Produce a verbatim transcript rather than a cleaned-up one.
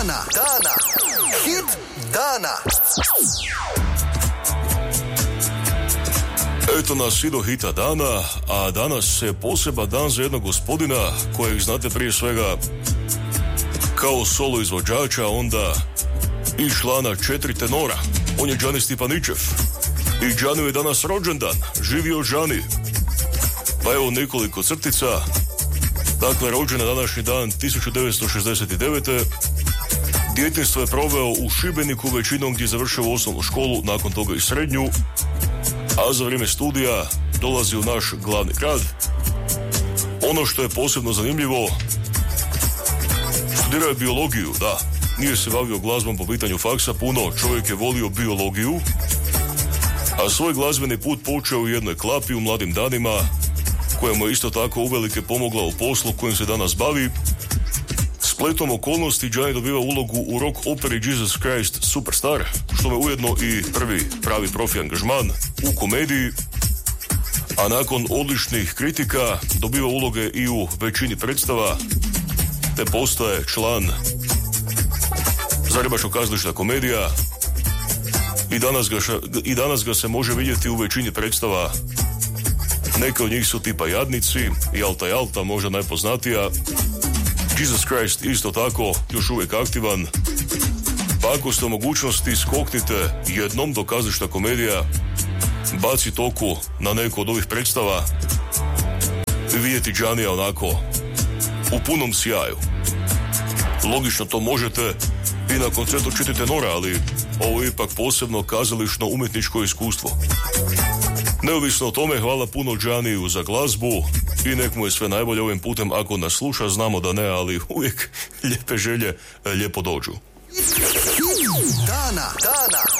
Dana, dana, hit dana. Eto nas i do hita dana, a danas je poseban dan za jednog gospodina kojeg znate prije svega kao solo izvođača, onda i člana četiri tenora. On je Đani Stipaničev. I Đaniju je danas rođendan. Živio Đani. Pa evo nekoliko crtica. Dakle, rođen na današnji dan tisuću devetsto šezdeset devete. Djetinjstvo je proveo u Šibeniku, većinom gdje je završio osnovnu školu, nakon toga i srednju. A za vrijeme studija dolazi u naš glavni grad. Ono što je posebno zanimljivo, studirao je biologiju, da. Nije se bavio glazbom po pitanju faksa puno, čovjek je volio biologiju, a svoj glazbeni put počeo u jednoj klapi u mladim danima, koja mu je isto tako uvelike pomogla u poslu kojim se danas bavi. Spletom okolnosti Đani dobiva ulogu u rock operi Jesus Christ Superstar, što je ujedno i prvi pravi profi angažman u komediji, a nakon odličnih kritika dobiva uloge i u većini predstava, te postaje član Zagrebačkog kazališta Komedija i danas, ga, i danas ga se može vidjeti u većini predstava. Neke od njih su tipa Jadnici i Alta i Alta, možda najpoznatija. Jesus Christ isto tako, još uvijek aktivan. Pa ako ste u mogućnosti, skoknite jednom do kazališta Komedija, bacite oku na neku od ovih predstava i vidjeti Đanija onako u punom sjaju. Logično to možete i na koncertu četiri tenora, ali ovo je ipak posebno kazališno umjetničko iskustvo. Neovisno o tome, hvala puno Đaniju za glazbu i nek mu je sve najbolje ovim putem. Ako nas sluša, znamo da ne, ali uvijek lijepe želje lijepo dođu. Dana, dana,